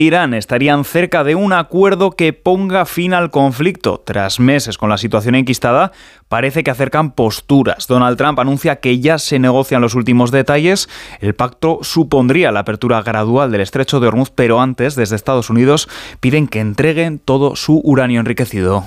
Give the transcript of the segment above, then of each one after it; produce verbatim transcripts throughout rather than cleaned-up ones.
Irán estarían cerca de un acuerdo que ponga fin al conflicto. Tras meses con la situación enquistada, parece que acercan posturas. Donald Trump anuncia que ya se negocian los últimos detalles. El pacto supondría la apertura gradual del estrecho de Hormuz, pero antes, desde Estados Unidos, piden que entreguen todo su uranio enriquecido.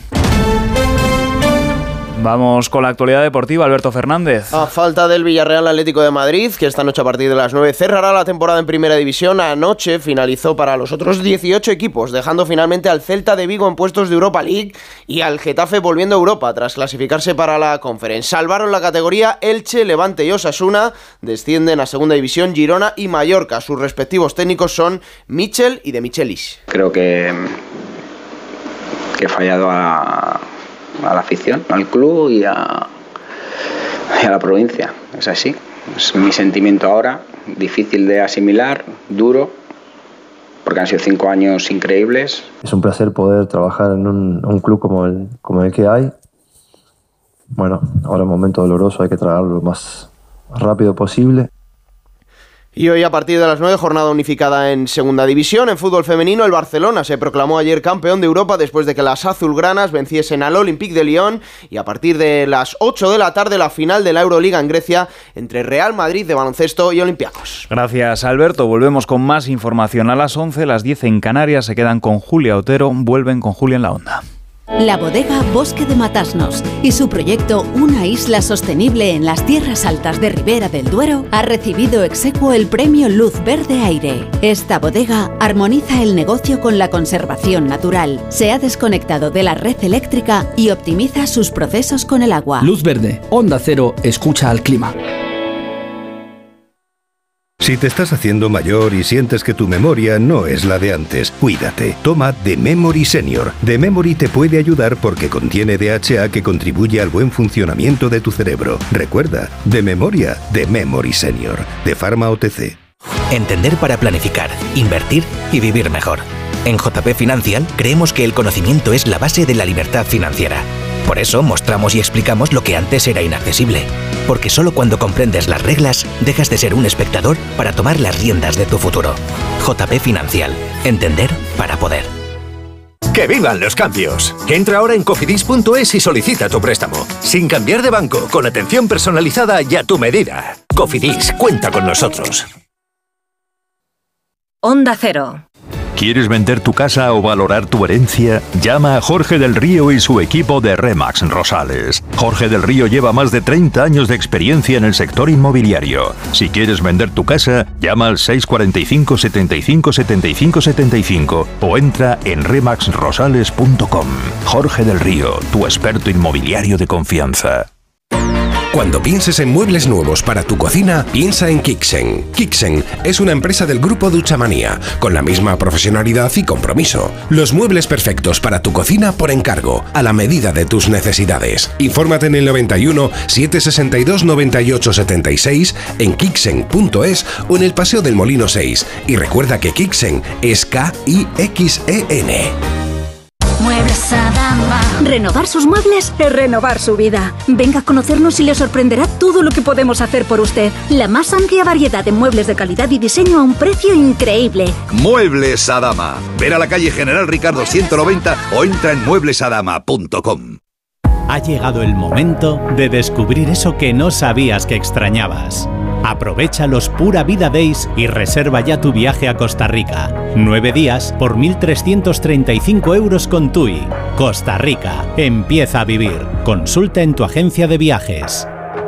Vamos con la actualidad deportiva, Alberto Fernández. A falta del Villarreal Atlético de Madrid, que esta noche a partir de las nueve cerrará la temporada en Primera División, anoche finalizó para los otros dieciocho equipos, dejando finalmente al Celta de Vigo en puestos de Europa League y al Getafe volviendo a Europa tras clasificarse para la Conference. Salvaron la categoría Elche, Levante y Osasuna, descienden a Segunda División Girona y Mallorca. Sus respectivos técnicos son Michel y de Michelis. Creo que, que he fallado a... a la afición, al club y a, y a la provincia. Es así, es mi sentimiento ahora, difícil de asimilar, duro, porque han sido cinco años increíbles. Es un placer poder trabajar en un, un club como el, como el que hay. Bueno, ahora es un momento doloroso, hay que trabajarlo lo más rápido posible. Y hoy a partir de las nueve, jornada unificada en Segunda División. En fútbol femenino, el Barcelona se proclamó ayer campeón de Europa después de que las azulgranas venciesen al Olympique de Lyon. Y a partir de las ocho de la tarde, la final de la Euroliga en Grecia entre Real Madrid de baloncesto y Olympiacos. Gracias, Alberto. Volvemos con más información a las once, las diez en Canarias. Se quedan con Julia Otero, vuelven con Julia en la Onda. La bodega Bosque de Matasnos y su proyecto Una isla sostenible en las tierras altas de Ribera del Duero ha recibido ex aequo el premio Luz Verde Aire. Esta bodega armoniza el negocio con la conservación natural, se ha desconectado de la red eléctrica y optimiza sus procesos con el agua. Luz Verde, Onda Cero, escucha al clima. Si te estás haciendo mayor y sientes que tu memoria no es la de antes, cuídate. Toma The Memory Senior. The Memory te puede ayudar porque contiene D H A que contribuye al buen funcionamiento de tu cerebro. Recuerda, de memoria, The Memory Senior. De Pharma O T C. Entender para planificar, invertir y vivir mejor. En J P Financial creemos que el conocimiento es la base de la libertad financiera. Por eso mostramos y explicamos lo que antes era inaccesible. Porque solo cuando comprendes las reglas, dejas de ser un espectador para tomar las riendas de tu futuro. J P Financial. Entender para poder. ¡Que vivan los cambios! Entra ahora en cofidis punto es y solicita tu préstamo. Sin cambiar de banco, con atención personalizada y a tu medida. Cofidis, cuenta con nosotros. Onda Cero. ¿Quieres vender tu casa o valorar tu herencia? Llama a Jorge del Río y su equipo de Remax Rosales. Jorge del Río lleva más de treinta años de experiencia en el sector inmobiliario. Si quieres vender tu casa, llama al seis cuatro cinco, setenta y cinco, setenta y cinco, setenta y cinco o entra en remax rosales punto com. Jorge del Río, tu experto inmobiliario de confianza. Cuando pienses en muebles nuevos para tu cocina, piensa en Kixen. Kixen es una empresa del grupo Duchamanía, con la misma profesionalidad y compromiso. Los muebles perfectos para tu cocina por encargo, a la medida de tus necesidades. Infórmate en el noventa y uno, setecientos sesenta y dos, noventa y ocho, setenta y seis, en kixen punto es o en el Paseo del Molino seis. Y recuerda que Kixen es K I X E N. Muebles Adama. Renovar sus muebles es renovar su vida. Venga a conocernos y le sorprenderá todo lo que podemos hacer por usted. La más amplia variedad de muebles de calidad y diseño a un precio increíble. Muebles Adama. Ven a la calle General Ricardo ciento noventa o entra en muebles adama punto com. Ha llegado el momento de descubrir eso que no sabías que extrañabas. Aprovecha los Pura Vida Days y reserva ya tu viaje a Costa Rica. Nueve días por mil trescientos treinta y cinco euros con T U I. Costa Rica. Empieza a vivir. Consulta en tu agencia de viajes.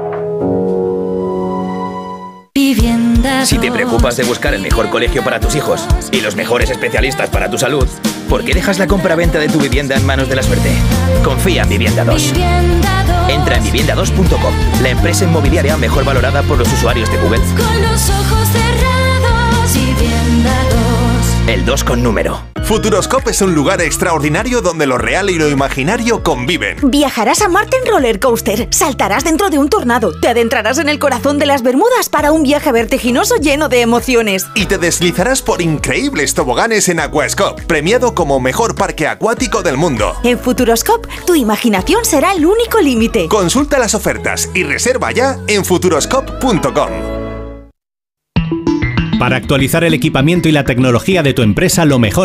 Si te preocupas de buscar el mejor colegio para tus hijos y los mejores especialistas para tu salud, ¿por qué dejas la compra-venta de tu vivienda en manos de la suerte? Confía en Vivienda dos. Entra en vivienda dos punto com, la empresa inmobiliaria mejor valorada por los usuarios de Google. Con los ojos cerrados, Vivienda dos. El dos con número. Futuroscope es un lugar extraordinario donde lo real y lo imaginario conviven. Viajarás a Marte en roller coaster, saltarás dentro de un tornado, te adentrarás en el corazón de las Bermudas para un viaje vertiginoso lleno de emociones. Y te deslizarás por increíbles toboganes en Aquascope, premiado como mejor parque acuático del mundo. En Futuroscope, tu imaginación será el único límite. Consulta las ofertas y reserva ya en futuroscope punto com. Para actualizar el equipamiento y la tecnología de tu empresa, lo mejor